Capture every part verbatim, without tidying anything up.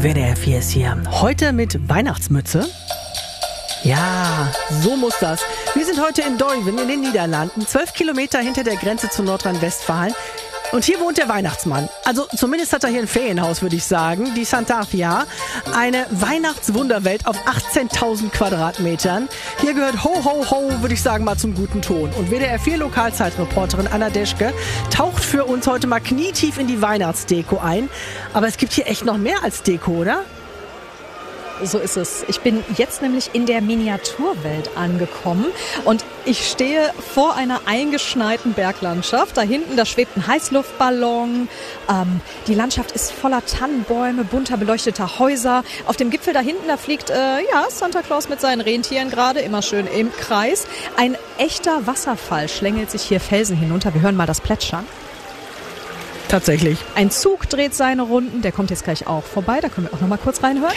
W D R vier ist hier. Heute mit Weihnachtsmütze. Ja, so muss das. Wir sind heute in Duiven in den Niederlanden, zwölf Kilometer hinter der Grenze zu Nordrhein-Westfalen. Und hier wohnt der Weihnachtsmann. Also zumindest hat er hier ein Ferienhaus, würde ich sagen. Die Santafia. Eine Weihnachtswunderwelt auf achtzehntausend Quadratmetern. Hier gehört Ho, Ho, Ho, würde ich sagen, mal zum guten Ton. Und W D R vier Lokalzeitreporterin Anna Deschke taucht für uns heute mal knietief in die Weihnachtsdeko ein. Aber es gibt hier echt noch mehr als Deko, oder? So ist es. Ich bin jetzt nämlich in der Miniaturwelt angekommen und ich stehe vor einer eingeschneiten Berglandschaft. Da hinten, da schwebt ein Heißluftballon. Ähm, die Landschaft ist voller Tannenbäume, bunter beleuchteter Häuser. Auf dem Gipfel da hinten, da fliegt äh, ja, Santa Claus mit seinen Rentieren gerade, immer schön im Kreis. Ein echter Wasserfall schlängelt sich hier Felsen hinunter. Wir hören mal das Plätschern. Tatsächlich. Ein Zug dreht seine Runden, der kommt jetzt gleich auch vorbei. Da können wir auch noch mal kurz reinhören.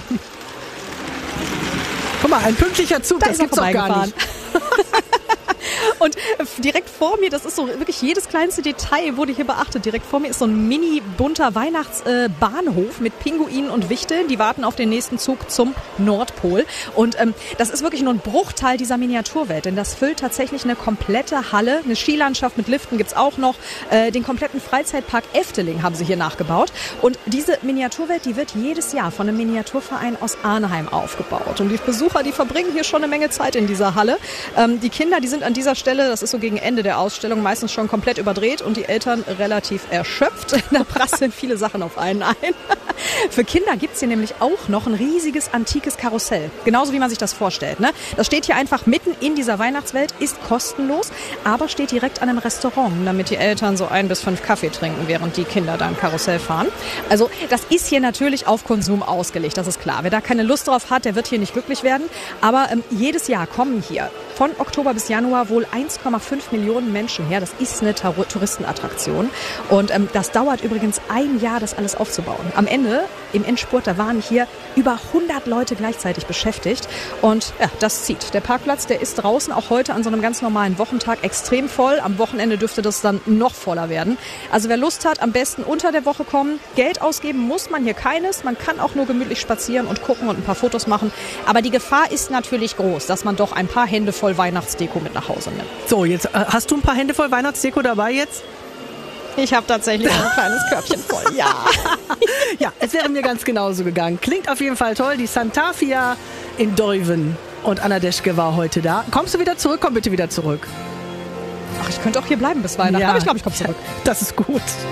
Guck mal, ein pünktlicher Zug, da das gibt's doch gar nicht. Und direkt vor mir, das ist so wirklich jedes kleinste Detail wurde hier beachtet. Direkt vor mir ist so ein mini bunter Weihnachtsbahnhof äh, mit Pinguinen und Wichteln. Die warten auf den nächsten Zug zum Nordpol. Und ähm, das ist wirklich nur ein Bruchteil dieser Miniaturwelt, denn das füllt tatsächlich eine komplette Halle. Eine Skilandschaft mit Liften gibt's auch noch. Äh, den kompletten Freizeitpark Efteling haben sie hier nachgebaut. Und diese Miniaturwelt, die wird jedes Jahr von einem Miniaturverein aus Arnheim aufgebaut. Und die Besucher, die verbringen hier schon eine Menge Zeit in dieser Halle. Ähm, die Kinder, die sind an dieser Stelle, das ist so gegen Ende der Ausstellung, meistens schon komplett überdreht und die Eltern relativ erschöpft. Da prasseln viele Sachen auf einen ein. Für Kinder gibt's hier nämlich auch noch ein riesiges antikes Karussell. Genauso wie man sich das vorstellt. Ne? Das steht hier einfach mitten in dieser Weihnachtswelt, ist kostenlos, aber steht direkt an einem Restaurant, damit die Eltern so ein bis fünf Kaffee trinken, während die Kinder dann Karussell fahren. Also das ist hier natürlich auf Konsum ausgelegt, das ist klar. Wer da keine Lust drauf hat, der wird hier nicht glücklich werden. Aber ähm, jedes Jahr kommen hier von Oktober bis Januar wohl eins Komma fünf Millionen Menschen her. Das ist eine Tar- Touristenattraktion. Und ähm, das dauert übrigens ein Jahr, das alles aufzubauen. Am Ende, im Endspurt, da waren hier über hundert Leute gleichzeitig beschäftigt. Und ja, das zieht. Der Parkplatz, der ist draußen auch heute an so einem ganz normalen Wochentag extrem voll. Am Wochenende dürfte das dann noch voller werden. Also wer Lust hat, am besten unter der Woche kommen. Geld ausgeben muss man hier keines. Man kann auch nur gemütlich spazieren und gucken und ein paar Fotos machen. Aber die Gefahr ist natürlich groß, dass man doch ein paar Hände voll Weihnachtsdeko mit nach Hause nimmt. So, jetzt äh, hast du ein paar Hände voll Weihnachtsdeko dabei jetzt? Ich habe tatsächlich ein kleines Körbchen voll, ja. Ja, es wäre mir ganz genauso gegangen. Klingt auf jeden Fall toll. Die Santafia in Duiven. Und Anna Deschke war heute da. Kommst du wieder zurück? Komm bitte wieder zurück. Ach, ich könnte auch hier bleiben bis Weihnachten, Ja, aber ich glaube, ich komme zurück. Das ist gut.